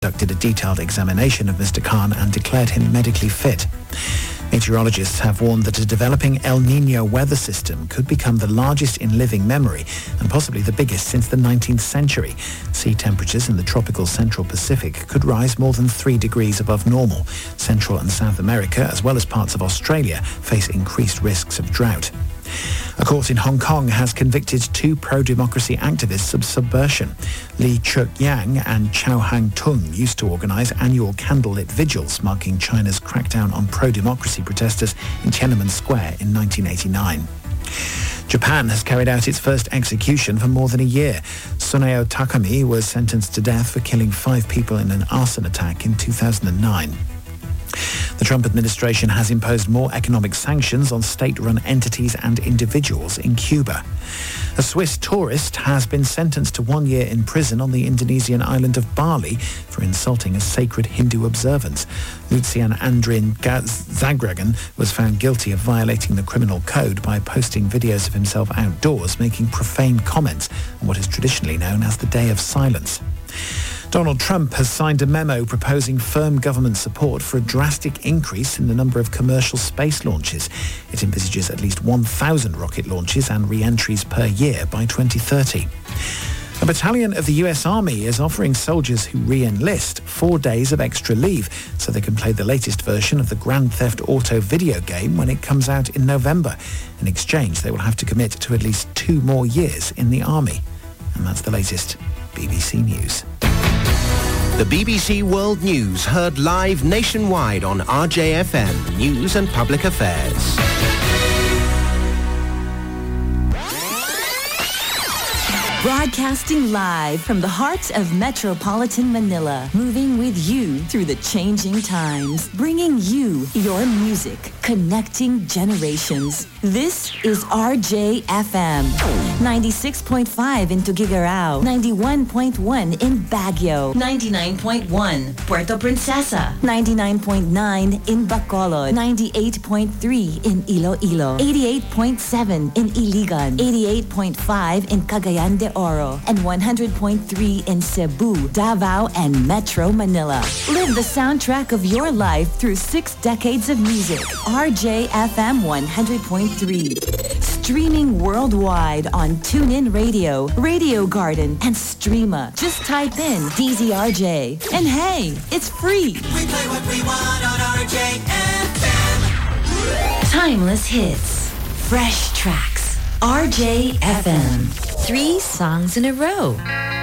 conducted a detailed examination of Mr. Khan and declared him medically fit. Meteorologists have warned that a developing El Niño weather system could become the largest in living memory and possibly the biggest since the 19th century. Sea temperatures in the tropical Central Pacific could rise more than 3 degrees above normal. Central and South America, as well as parts of Australia, face increased risks of drought. A court in Hong Kong has convicted 2 pro-democracy activists of subversion. Li Chuk-yang and Chow Hang-tung used to organise annual candlelit vigils marking China's crackdown on pro-democracy protesters in Tiananmen Square in 1989. Japan has carried out its first execution for more than a year. Suneo Takami was sentenced to death for killing 5 people in an arson attack in 2009. The Trump administration has imposed more economic sanctions on state-run entities and individuals in Cuba. A Swiss tourist has been sentenced to 1 year in prison on the Indonesian island of Bali for insulting a sacred Hindu observance. Lucian Andrin Zagragan was found guilty of violating the criminal code by posting videos of himself outdoors making profane comments on what is traditionally known as the Day of Silence. Donald Trump has signed a memo proposing firm government support for a drastic increase in the number of commercial space launches. It envisages at least 1,000 rocket launches and re-entries per year by 2030. A battalion of the US Army is offering soldiers who re-enlist 4 days of extra leave so they can play the latest version of the Grand Theft Auto video game when it comes out in November. In exchange, they will have to commit to at least 2 more years in the Army. And that's the latest BBC News. The BBC World News heard live nationwide on RJFM News and Public Affairs. Broadcasting live from the heart of metropolitan Manila, moving with you through the changing times, bringing you your music, connecting generations. This is RJFM, 96.5 in Tuguegarao, 91.1 in Baguio, 99.1 Puerto Princesa, 99.9 in Bacolod, 98.3 in Iloilo, 88.7 in Iligan, 88.5 in Cagayan de Oro, and 100.3 in Cebu, Davao, and Metro Manila. Live the soundtrack of your life through 6 decades of music. RJFM 100.3. Streaming worldwide on TuneIn Radio, Radio Garden, and Streema. Just type in DZRJ. And hey, it's free. We play what we want on RJFM. Timeless hits. Fresh tracks. RJFM. 3 songs in a row.